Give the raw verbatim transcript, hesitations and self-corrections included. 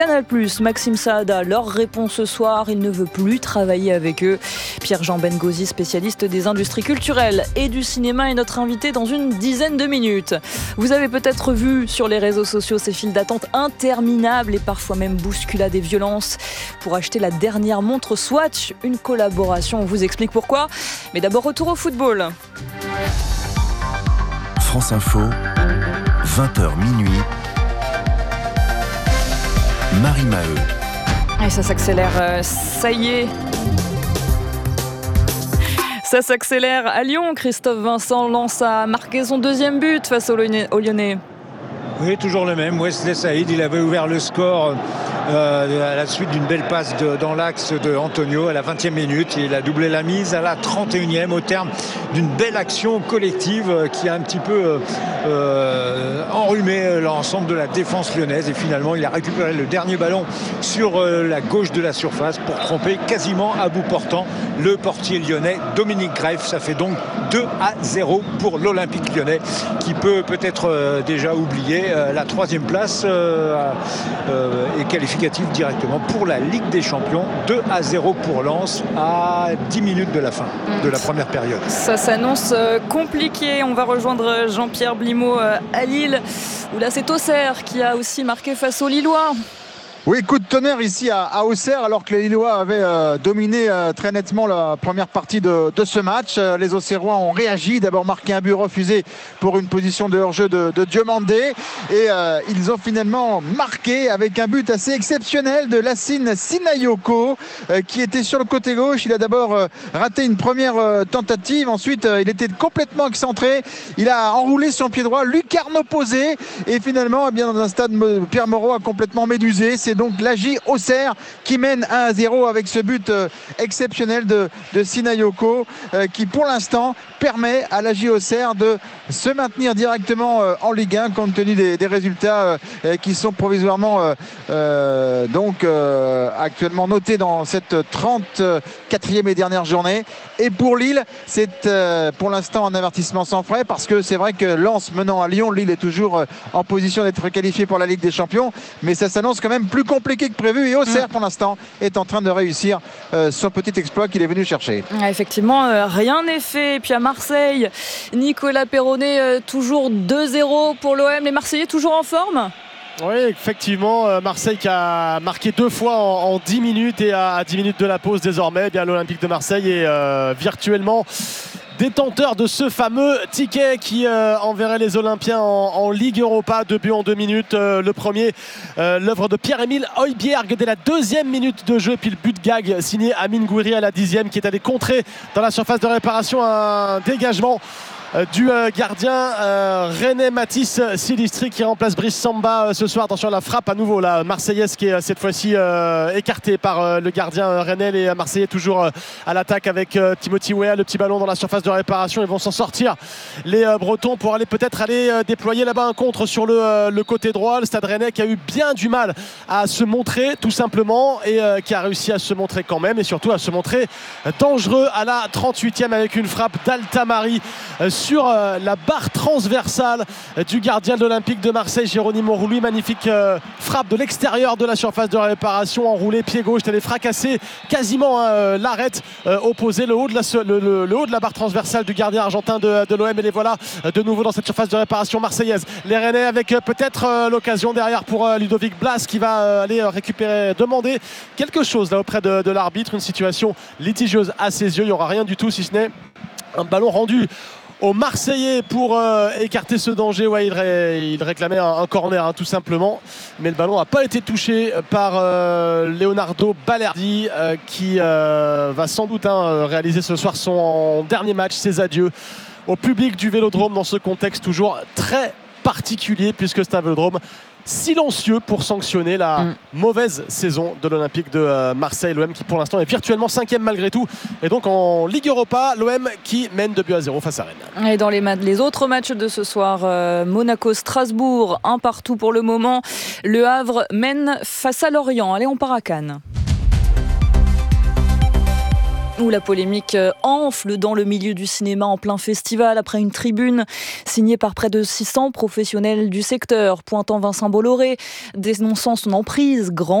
Canal plus, Maxime Saada, leur réponse ce soir, il ne veut plus travailler avec eux. Pierre-Jean Bengozi, spécialiste des industries culturelles et du cinéma, est notre invité dans une dizaine de minutes. Vous avez peut-être vu sur les réseaux sociaux ces files d'attente interminables et parfois même bousculades et violences pour acheter la dernière montre Swatch, une collaboration, on vous explique pourquoi. Mais d'abord, retour au football. France Info, vingt heures minuit. Marie Maheu. Et ça s'accélère, ça y est. Ça s'accélère à Lyon. Christophe Vincent Lens a marqué son deuxième but face aux Lyonnais. Oui, toujours le même. Wesley Saïd, il avait ouvert le score euh, à la suite d'une belle passe de, dans l'axe de Antonio à la vingtième minute. Il a doublé la mise à la trente et unième au terme d'une belle action collective euh, qui a un petit peu euh, enrhumé l'ensemble de la défense lyonnaise. Et finalement, il a récupéré le dernier ballon sur euh, la gauche de la surface pour tromper quasiment à bout portant le portier lyonnais Dominique Greff. Ça fait donc deux à zéro pour l'Olympique lyonnais qui peut peut-être euh, déjà oublier la troisième place euh, euh, est qualificative directement pour la Ligue des Champions. deux à zéro pour Lens à dix minutes de la fin de la première période. Ça s'annonce compliqué. On va rejoindre Jean-Pierre Blimaud à Lille, où là c'est Auxerre qui a aussi marqué face aux Lillois. Oui, coup de tonnerre ici à, à Auxerre, alors que les Lillois avaient euh, dominé euh, très nettement la première partie de, de ce match. Euh, les Auxerrois ont réagi, d'abord marqué un but refusé pour une position de hors-jeu de, de Diomandé. Et euh, ils ont finalement marqué avec un but assez exceptionnel de Lassine Sinayoko, euh, qui était sur le côté gauche. Il a d'abord euh, raté une première euh, tentative, ensuite euh, il était complètement excentré. Il a enroulé son pied droit, lucarne opposée, et finalement, eh bien, dans un stade, Pierre Moreau a complètement médusé. C'est donc l'A J Auxerre qui mène un à zéro avec ce but euh, exceptionnel de, de Sinayoko euh, qui pour l'instant permet à l'A J Auxerre de se maintenir directement euh, en Ligue un compte tenu des, des résultats euh, qui sont provisoirement euh, euh, donc euh, actuellement notés dans cette trente-quatrième et dernière journée. Et pour Lille, c'est euh, pour l'instant un avertissement sans frais, parce que c'est vrai que Lens menant à Lyon, Lille est toujours euh, en position d'être qualifié pour la Ligue des Champions, mais ça s'annonce quand même plus compliqué que prévu, et Auxerre pour l'instant est en train de réussir euh, son petit exploit qu'il est venu chercher. Effectivement, euh, rien n'est fait. Et puis à Marseille, Nicolas Perronnet, euh, toujours deux zéro pour l'O M. Les Marseillais toujours en forme ? Oui, effectivement, Marseille qui a marqué deux fois en, en dix minutes, et à dix minutes de la pause désormais, eh bien l'Olympique de Marseille est euh, virtuellement détenteur de ce fameux ticket qui euh, enverrait les Olympiens en, en Ligue Europa. Deux buts en deux minutes. Euh, le premier, euh, l'œuvre de Pierre-Emile Højbjerg dès la deuxième minute de jeu. Et puis le but gag signé Amine Gouiri à la dixième, qui est allé contrer dans la surface de réparation un dégagement du gardien euh, René Mathis Silistri, qui remplace Brice Samba euh, ce soir. Attention à la frappe à nouveau, la Marseillaise qui est cette fois-ci euh, écartée par euh, le gardien euh, René. Les Marseillais toujours euh, à l'attaque avec euh, Timothy Weah, le petit ballon dans la surface de réparation. Ils vont s'en sortir, les euh, Bretons, pour aller peut-être aller euh, déployer là-bas un contre sur le, euh, le côté droit. Le Stade Rennais qui a eu bien du mal à se montrer tout simplement, et euh, qui a réussi à se montrer quand même, et surtout à se montrer dangereux à la trente-huitième avec une frappe d'Altamari euh, sur euh, la barre transversale euh, du gardien de l'Olympique de Marseille, Geronimo Rulli. Magnifique euh, frappe de l'extérieur de la surface de réparation, enroulé pied gauche, elle est fracassée quasiment hein, euh, l'arrête euh, opposé, le haut, de la, le, le, le haut de la barre transversale du gardien argentin de, de l'O M. Et les voilà euh, de nouveau dans cette surface de réparation marseillaise. Les Rennais avec euh, peut-être euh, l'occasion derrière pour euh, Ludovic Blas, qui va euh, aller euh, récupérer, demander quelque chose là auprès de, de l'arbitre. Une situation litigieuse à ses yeux. Il n'y aura rien du tout, si ce n'est un ballon rendu aux Marseillais pour euh, écarter ce danger. Ouais, il, ré, il réclamait un, un corner hein, tout simplement, mais le ballon n'a pas été touché par euh, Leonardo Balerdi euh, qui euh, va sans doute hein, réaliser ce soir son dernier match, ses adieux au public du Vélodrome, dans ce contexte toujours très particulier, puisque c'est un Vélodrome silencieux pour sanctionner la mmh. mauvaise saison de l'Olympique de euh, Marseille. L'O M qui pour l'instant est virtuellement cinquième malgré tout, et donc en Ligue Europa, l'O M qui mène deux buts à zéro face à Rennes. Et dans les, les autres matchs de ce soir, euh, Monaco-Strasbourg, un partout pour le moment. Le Havre mène face à Lorient. Allez, on part à Cannes. Où la polémique enfle dans le milieu du cinéma en plein festival après une tribune signée par près de six cents professionnels du secteur, pointant Vincent Bolloré, dénonçant son emprise grande